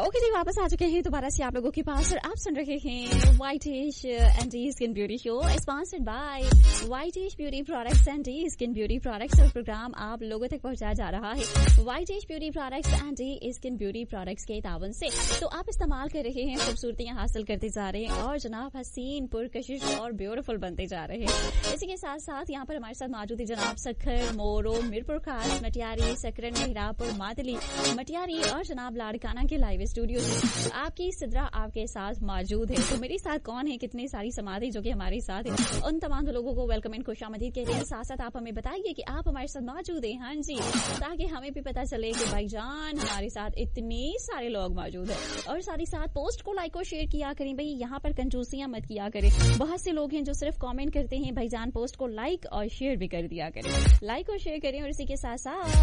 Okay जी, वापस आ चुके हैं दोबारा से आप लोगों के पास और आप सुन रहे हैं whitish and D skin beauty show sponsored by whitish beauty products and D skin beauty products. और प्रोग्राम आप लोगों तक पहुंचाया जा रहा है whitish beauty products and D skin beauty products के तावन से। तो आप इस्तेमाल कर रहे हैं, खूबसूरतियां हासिल करते जा रहे हैं और जनाब हसीन पुरकशिश और ब्यूटीफुल बनते जा रहे हैं। इसी के साथ साथ यहाँ पर हमारे साथ मौजूद है जनाब सखर, मोरो, मीरपुर खास, मटियारी, सकरन, मेहरापुर, मादली, मटियारी और जनाब लाड़काना के लाइव स्टूडियो से आपकी सिद्रा आपके साथ मौजूद है। तो मेरे साथ कौन है, कितने सारी समाधि जो कि हमारे साथ है, उन तमाम लोगों को वेलकम एंड खुशामदीद कहते हैं। साथ साथ आप हमें बताइए कि आप हमारे साथ मौजूद हैं, हाँ जी, ताकि हमें भी पता चले कि भाईजान हमारे साथ इतने सारे लोग मौजूद हैं। और साथ ही साथ पोस्ट को लाइक और शेयर किया करें भाई, यहाँ पर कंजूसियां मत किया करें। बहुत से लोग हैं जो सिर्फ कमेंट करते हैं, भाईजान पोस्ट को लाइक और शेयर भी कर दिया करें, लाइक और शेयर करें। और इसी के साथ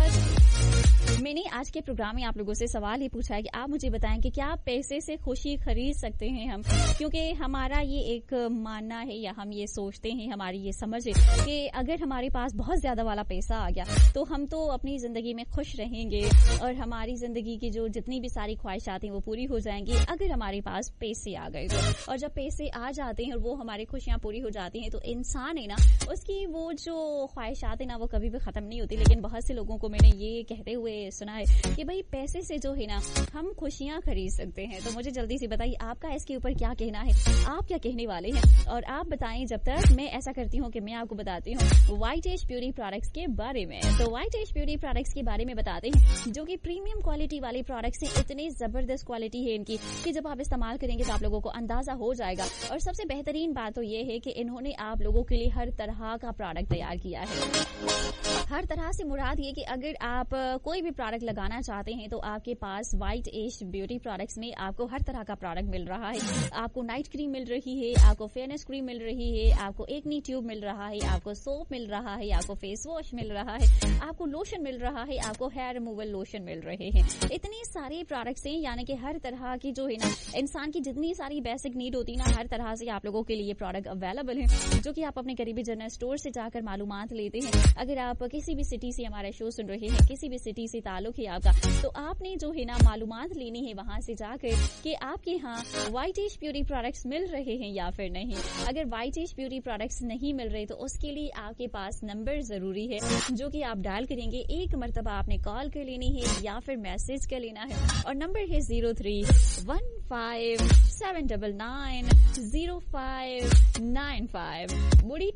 साथ मैंने आज के प्रोग्राम में आप लोगों से सवाल ही पूछा है कि आप मुझे बताएं कि क्या पैसे से खुशी खरीद सकते हैं हम, क्योंकि हमारा ये एक मानना है या हम ये सोचते हैं, हमारी ये समझ है कि अगर हमारे पास बहुत ज्यादा वाला पैसा आ गया तो हम तो अपनी जिंदगी में खुश रहेंगे और हमारी जिंदगी की जो जितनी भी सारी ख्वाहिशात हैं वो पूरी हो जाएंगी अगर हमारे पास पैसे आ गए तो। और जब पैसे आ जाते हैं और वो हमारी खुशियां पूरी हो जाती हैं तो इंसान है ना, उसकी वो जो ख्वाहिशात है ना वो कभी भी खत्म नहीं होती। लेकिन बहुत से लोगों को मैंने ये कहते हुए सुना है कि भाई पैसे से जो है ना हम खुशियां खरीद सकते हैं। तो मुझे जल्दी से बताइए आपका इसके ऊपर क्या कहना है, आप क्या कहने वाले हैं। और आप बताएं जब तक मैं ऐसा करती हूँ कि मैं आपको बताती हूँ वाइटिश ब्यूटी प्रोडक्ट्स के बारे में। तो वाइटिश ब्यूटी प्रोडक्ट्स के बारे में बताते हैं जो कि प्रीमियम क्वालिटी वाले प्रोडक्ट्स हैं। इतनी जबरदस्त क्वालिटी है इनकी कि जब आप इस्तेमाल करेंगे तो आप लोगों को अंदाजा हो जाएगा। और सबसे बेहतरीन बात तो ये है कि इन्होंने आप लोगों के लिए हर तरह का प्रोडक्ट तैयार किया है। हर तरह से मुराद ये कि अगर आप कोई भी प्रोडक्ट लगाना चाहते हैं तो आपके पास वाइटिश ब्यूटी प्रोडक्ट्स में आपको हर तरह का प्रोडक्ट मिल रहा है। आपको नाइट क्रीम मिल रही है, आपको फेयरनेस क्रीम मिल रही है, आपको एक्नी ट्यूब मिल रहा है, आपको सोप मिल रहा है, आपको फेस वॉश मिल रहा है, आपको लोशन मिल रहा है, आपको हेयर रिमूवल लोशन मिल रहे हैं। इतने सारे प्रोडक्ट्स हैं, यानी कि हर तरह की जो है ना इंसान की जितनी सारी बेसिक नीड होती है ना, हर तरह से आप लोगों के लिए प्रोडक्ट अवेलेबल है, जो कि आप अपने करीबी जनरल स्टोर से जाकर मालूमात लेते हैं। अगर आप किसी भी सिटी से हमारा शो सुन रहे हैं, किसी भी सिटी से ताल्लुक है आपका, तो आपने जो है ना मालूमात लेनी है वहां से जाकर कि आपके यहाँ वाइटिश ब्यूटी प्रोडक्ट्स मिल रहे हैं या फिर नहीं। अगर वाइटिश ब्यूटी प्रोडक्ट्स नहीं मिल रहे तो उसके लिए आपके पास नंबर जरूरी है जो कि आप डायल करेंगे। एक मरतबा आपने कॉल कर लेनी है या फिर मैसेज कर लेना है और नंबर है 0315790595 बुड़ी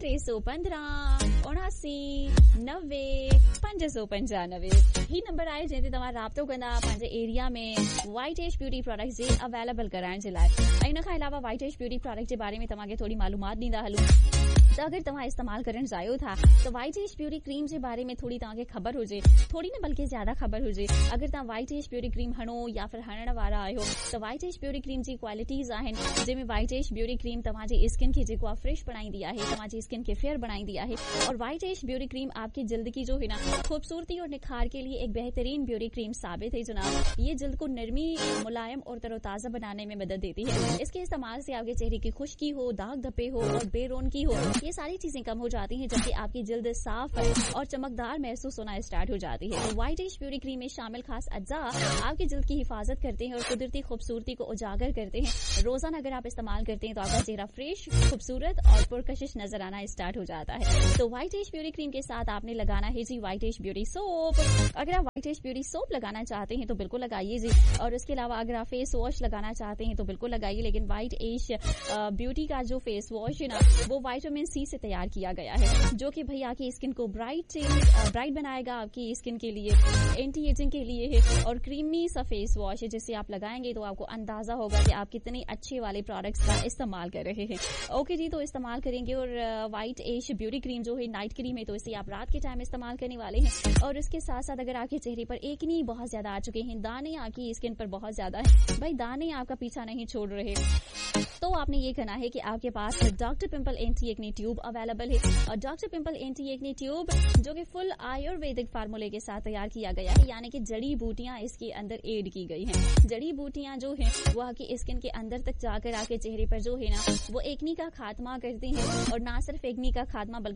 315-79-595 ही नंबर आए जैसे तमारा राब्तो कंदा पंहिंजे एरिया में वाइटिश ब्यूटी प्रोडक्ट्स जे अवेलेबल कराइण जे लाइ। इन खां अलावा वाइटिश ब्यूटी प्रोडक्ट जे बारे में तव्हांखे थोड़ी मालूमात ॾींदा हलूं। तो अगर तव्हां इस्तेमाल करण चाहियो था तो वाइटिश ब्यूटी क्रीम जे बारे में थोड़ी तव्हांखे ख़बर हुजे, थोड़ी न बल्कि ज्यादा ख़बर हुजे। अगर तव्हां वाइटिश ब्यूटी क्रीम हणो या फिर हणण वारा आहियो तो वाइटिश ब्यूटी क्रीम जी क्वालिटीज़ आहिनि, जंहिंमें वाइटिश ब्यूटी क्रीम तव्हांजी स्किन खे जेको आहे फ्रेश बणाईंदी आहे, तव्हांजी स्किन खे फेयर बणाईंदी आहे। और वाइटिश ब्यूटी क्रीम आपकी जल्द की जो है ना खूबसूरती और निखार के लिए एक बेहतरीन ब्यूटी क्रीम साबित है जनाब। ये जल्द को नरमी, मुलायम और तरोताजा बनाने में मदद देती है। इसके इस्तेमाल से आपके चेहरे की खुश्की हो, दाग धब्बे हो और बेरौनकी हो, ये सारी चीजें कम हो जाती हैं, जबकि आपकी जल्द साफ और चमकदार महसूस होना स्टार्ट हो जाती है। तो वाइटिश ब्यूटी क्रीम में शामिल खास अज्जा आपकी जल्द की हिफाजत करते हैं और कुदरती खूबसूरती को उजागर करते हैं। रोजाना अगर आप इस्तेमाल करते हैं तो आपका चेहरा फ्रेश, खूबसूरत और पुरकशिश नजर आना स्टार्ट हो जाता है। तो वाइटिश ब्यूटी क्रीम के साथ आपने लगाना है जी वाइटिश ब्यूटी सोप। अगर आप वाइटिश ब्यूटी सोप लगाना चाहते हैं तो बिल्कुल लगाइए जी। और इसके अलावा अगर आप फेस वॉश लगाना चाहते हैं तो बिल्कुल लगाइए। लेकिन वाइटिश ब्यूटी का जो फेस वॉश है ना वो विटामिन सी से तैयार किया गया है, जो कि भैया की स्किन को ब्राइट बनाएगा, आपकी स्किन के लिए एंटी एजिंग के लिए है। और क्रीमी सा फेस वॉश है जिसे आप लगाएंगे तो आपको अंदाजा होगा कि आप कितने अच्छे वाले प्रोडक्ट्स का इस्तेमाल कर रहे हैं। ओके जी, तो इस्तेमाल करेंगे। और वाइटिश ब्यूटी क्रीम जो है नाइट क्रीम है, तो इसे आप रात के टाइम इस्तेमाल करने वाले हैं। और इसके साथ साथ अगर आपके चेहरे पर एक्नी बहुत ज्यादा आ चुके हैं, दाने आपकी स्किन पर बहुत ज्यादा है, भाई दाने आपका पीछा नहीं छोड़ रहे, तो आपने ये कहना है कि आपके पास doctor pimple anti acne tube available है। और doctor pimple anti acne tube जो कि फुल आयुर्वेदिक फार्मूले के साथ तैयार किया गया है, यानी कि जड़ी बूटियां इसके अंदर ऐड की गई हैं। जड़ी बूटियां जो हैं वो आपकी स्किन के अंदर तक जाकर आपके चेहरे पर जो है ना वो एक्नी का खात्मा करती हैं। और ना सिर्फ एक्नी का खात्मा बल्कि आपके चेहरे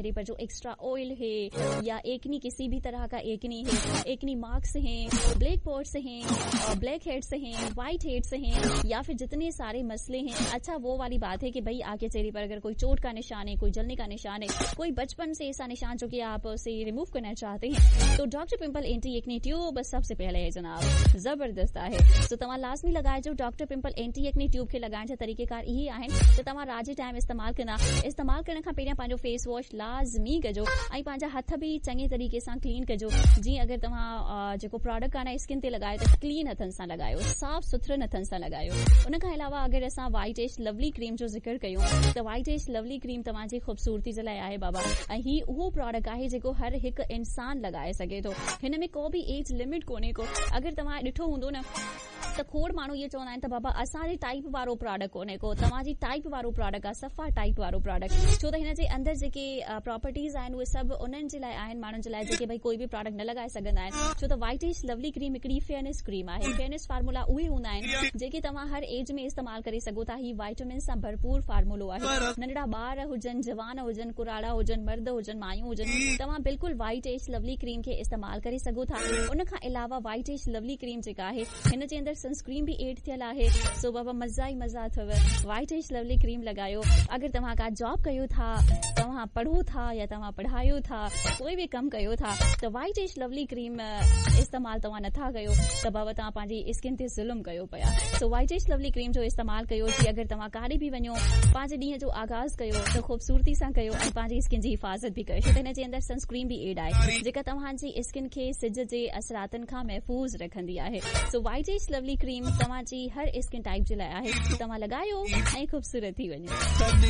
चेहरे पर जो एक्स्ट्रा ऑयल है या एकनी, किसी भी तरह का एकनी है, एकनी मार्क्स हैं, ब्लैक पॉट्स हैं, ब्लैक हेड्स हैं, व्हाइट हेड्स हैं, या फिर जितने सारे मसले हैं, अच्छा वो वाली बात है कि भाई आपके चेहरे पर अगर कोई चोट का निशान है, कोई जलने का निशान है, कोई बचपन से ऐसा निशान जो कि आप उसे रिमूव करना चाहते हैं, तो doctor pimple anti acne tube सबसे पहले है जनाब, जबरदस्त है। तो तव्हां लाज़मी लगाए जो doctor pimple anti acne tube खे लगाइण जा तरीक़ेकार इहे आहिनि त तव्हां रात जे टाइम इस्तेमाल कंदा। इस्तेमाल करण खां पहिरियां पंहिंजो फेस वॉश लाज़मी कजो ऐं पंहिंजा हथ बि चङे तरीक़े सां क्लीन कजो। जीअं अगरि तव्हां जेको प्रोडक्ट आहे न स्किन ते लॻायो त क्लीन हथनि सां लॻायो, साफ़ सुथरनि हथनि सां लॻायो। उन खां अलावा अगरि असां वाइट एज लवली क्रीम जो ज़िक्र कयूं त वाइट एज लवली क्रीम तव्हांजी ख़ूबसूरती जे लाइ आहे बाबा, ऐं ही उहो प्रोडक्ट आहे जेको हर हिकु इंसान लॻाए सघे थो। हिन में को बि एज लिमिट कोन्हे को। अगरि तव्हां ॾिठो हूंदो न त खोड़ माण्हू इहे चवंदा आहिनि त बाबा असांजे टाइप वारो प्रोडक्ट कोन्हे को, तव्हांजी टाइप वारो प्रोडक्ट आहे, सफ़ा टाइप वारो प्रोडक्ट, छो त हिन जे अंदरि जेके प्रॉपर्टीज़ आहिनि उहे सभु उन्हनि जे लाइ आहिनि, माण्हुनि जे लाइ जेके भई कोई बि प्रोडक्ट न लॻाए सघंदा आहिनि। छो त वाइट एज लवली क्रीम हिकिड़ी फेयरनेस क्रीम आहे। फेयरनेस फार्मूला उहे हूंदा आहिनि जेके तव्हां हर एज में इस्तेमाल करे सघो था। ही वाइटामिन सां भरपूर फार्मूलो आहे। नंढड़ा ॿार हुजनि, जवान हुजनि, कुराड़ा हुजनि, मर्द हुजनि, मायूं हुजनि, तव्हां बिल्कुलु वाइट एज लवली क्रीम खे इस्तेमाल करे सघो था। उन खां अलावा वाइट एज लवली क्रीम जेका आहे हिन जे अंदरि सनस्क्रीन बि एड थियल आहे। सो बाबा मज़ा ई मज़ा अथव। वाइट एज लवली क्रीम लॻायो। अगरि तव्हां का जॉब कयो था, तव्हां पढ़ो था या तव्हां पढ़ायो था, कोई बि कमु कयो था, त वाइट एज लवली क्रीम इस्तेमाल तव्हां नथा कयो त बाबा तव्हां पंहिंजी स्किन ते ज़ुल्म कयो पिया। So white as lovely cream जो इस्तेमाल कयो कि अगरि तव्हां काॾे बि वञो, पंहिंजे ॾींहं जो आगाज़ कयो त ख़ूबसूरती सां कयो ऐं पंहिंजी स्किन जी हिफ़ाज़त बि कयो, छो त हिन जे अंदरि सनस्क्रीन बि एड आहे जेका तव्हांजी स्किन खे सिज जे असरातनि खां महफ़ूज़ रखंदी आहे। So white as lovely cream तव्हांजी हर स्किन टाइप जे लाइ आहे। तव्हां लॻायो ऐं ख़ूबसूरत थी वञो।